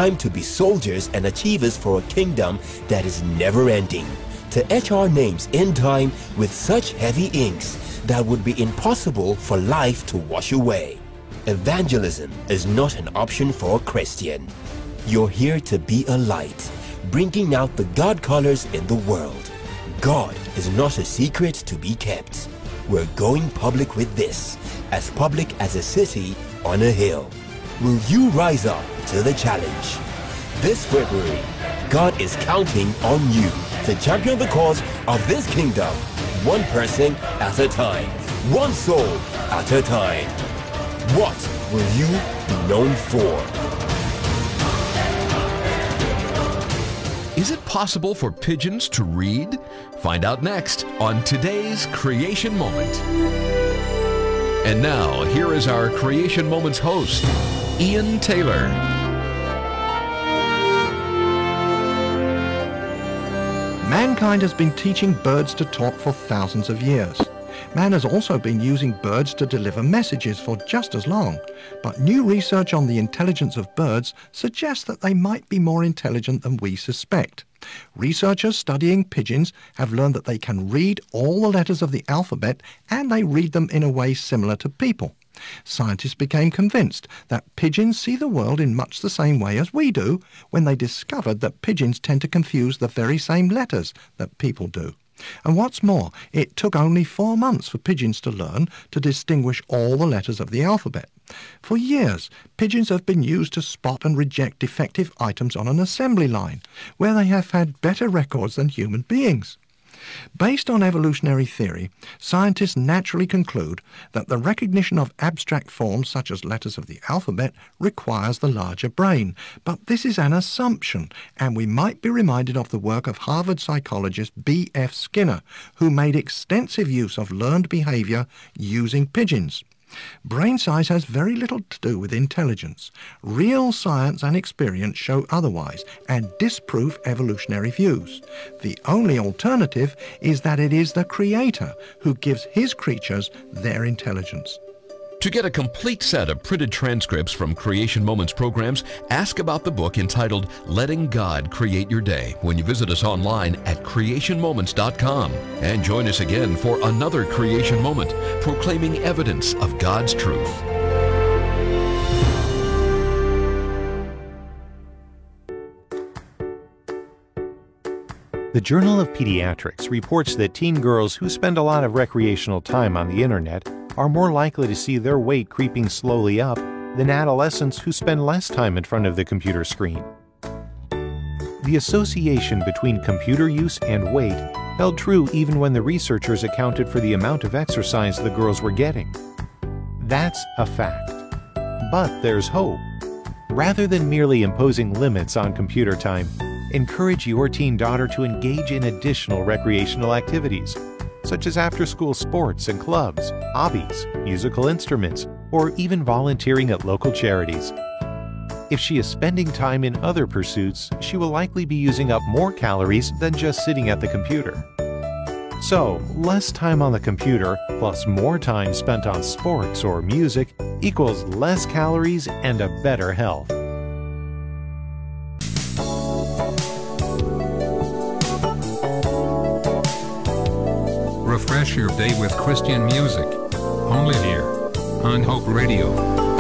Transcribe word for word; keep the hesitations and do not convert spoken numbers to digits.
time to be soldiers and achievers for a kingdom that is never-ending. To etch our names in time with such heavy inks that would be impossible for life to wash away. Evangelism is not an option for a Christian. You're here to be a light, bringing out the God colors in the world. God is not a secret to be kept. We're going public with this, as public as a city on a hill. Will you rise up to the challenge? This February, God is counting on you to champion the cause of this kingdom, one person at a time, one soul at a time. What will you be known for? Is it possible for pigeons to read? Find out next on today's Creation Moment. And now, here is our Creation Moments host, Ian Taylor. Mankind has been teaching birds to talk for thousands of years. Man has also been using birds to deliver messages for just as long, but new research on the intelligence of birds suggests that they might be more intelligent than we suspect. Researchers studying pigeons have learned that they can read all the letters of the alphabet, and they read them in a way similar to people. Scientists became convinced that pigeons see the world in much the same way as we do when they discovered that pigeons tend to confuse the very same letters that people do. And what's more, it took only four months for pigeons to learn to distinguish all the letters of the alphabet. For years, pigeons have been used to spot and reject defective items on an assembly line, where they have had better records than human beings. Based on evolutionary theory, scientists naturally conclude that the recognition of abstract forms such as letters of the alphabet requires the larger brain. But this is an assumption, and we might be reminded of the work of Harvard psychologist B F Skinner, who made extensive use of learned behavior using pigeons. Brain size has very little to do with intelligence. Real science and experience show otherwise and disprove evolutionary views. The only alternative is that it is the Creator who gives His creatures their intelligence. To get a complete set of printed transcripts from Creation Moments programs, ask about the book entitled Letting God Create Your Day when you visit us online at creation moments dot com. And join us again for another Creation Moment, proclaiming evidence of God's truth. The Journal of Pediatrics reports that teen girls who spend a lot of recreational time on the internet are more likely to see their weight creeping slowly up than adolescents who spend less time in front of the computer screen. The association between computer use and weight held true even when the researchers accounted for the amount of exercise the girls were getting. That's a fact. But there's hope. Rather than merely imposing limits on computer time, encourage your teen daughter to engage in additional recreational activities, such as after-school sports and clubs, hobbies, musical instruments, or even volunteering at local charities. If she is spending time in other pursuits, she will likely be using up more calories than just sitting at the computer. So, less time on the computer plus more time spent on sports or music equals less calories and a better health. Refresh your day with Christian music, only here on Hope Radio.